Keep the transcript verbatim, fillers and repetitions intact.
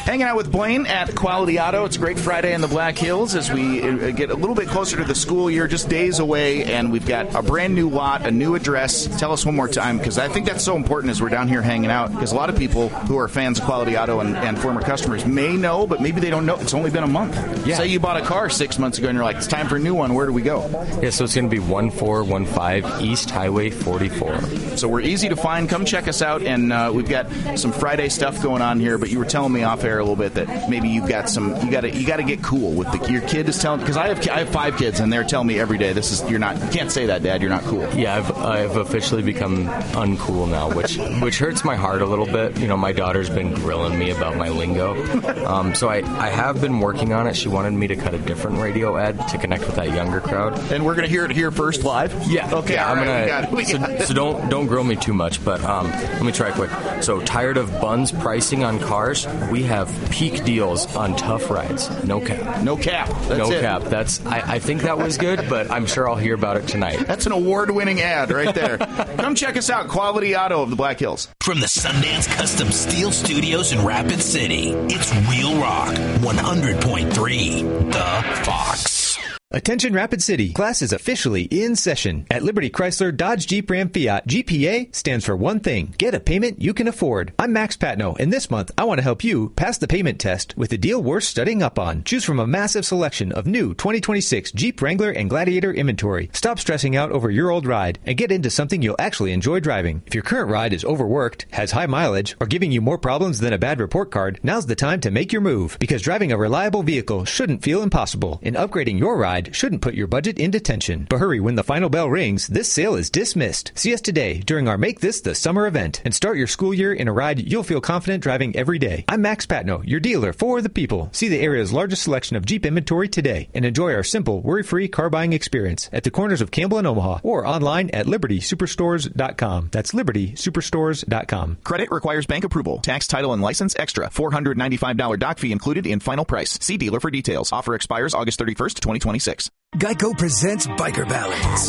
Hanging out with Blaine at Quality Auto. It's a great Friday in the Black Hills as we uh, get a little bit closer to the school year, just days away, and we've got a brand new lot, a new address. Tell us one more time, because I think that's so important as we're down here hanging out, because a lot of people who are fans of Quality Auto and, and former customers may know, but maybe they don't know. It's only been a month. Yeah. Say you bought a car six months ago and you're like, it's time for a new one. Where do we go? Yeah, so it's going to be one four one five East Highway forty-four. So we're easy to find. Come check us out, and uh, we've got some Friday stuff going on here, but you were telling me off air a little bit that maybe you've got some, you got to you got to get cool with the, your kid is telling, because I have I have five kids, and they're telling me every day, this is, you're not, you can't say that, Dad, you're not cool. Yeah, I've, I've officially become uncool now, which which hurts my heart a little bit. You know, my daughter's been grilling me about my lingo. Um, so I, I have been working on it. She wanted me to cut a different radio ad to connect with that younger crowd. And we're going to hear it here first live? Yeah. Okay, yeah, all I'm right, gonna, we got it. We got so, it. so don't don't grill me too much, but um, let me try quick. So tired of buns pricing on cars? We have peak deals on tough rides. No cap. No cap. That's no it. cap. That's I, I think that was good, but I'm sure I'll hear about it tonight. That's an award-winning ad right there. Come check us out, Quality Auto of the Black Hills. From the Sundance Custom Steel Studios in Rapid City, it's Real Rock one hundred point three, The Fox. Attention Rapid City, class is officially in session. At Liberty Chrysler Dodge Jeep Ram Fiat, G P A stands for one thing: get a payment you can afford. I'm Max Patno, and this month I want to help you pass the payment test with a deal worth studying up on. Choose from a massive selection of new twenty twenty-six Jeep Wrangler and Gladiator inventory. Stop stressing out over your old ride and get into something you'll actually enjoy driving. If your current ride is overworked, has high mileage, or giving you more problems than a bad report card, now's the time to make your move, because driving a reliable vehicle shouldn't feel impossible, and upgrading your ride shouldn't put your budget into tension. But hurry, when the final bell rings, this sale is dismissed. See us today during our Make This the Summer event and start your school year in a ride you'll feel confident driving every day. I'm Max Patno, your dealer for the people. See the area's largest selection of Jeep inventory today and enjoy our simple, worry-free car buying experience at the corners of Campbell and Omaha, or online at liberty superstores dot com. That's liberty superstores dot com. Credit requires bank approval. Tax, title, and license extra. four hundred ninety-five dollars doc fee included in final price. See dealer for details. Offer expires August thirty-first, twenty twenty-six. Geico presents Biker Ballads.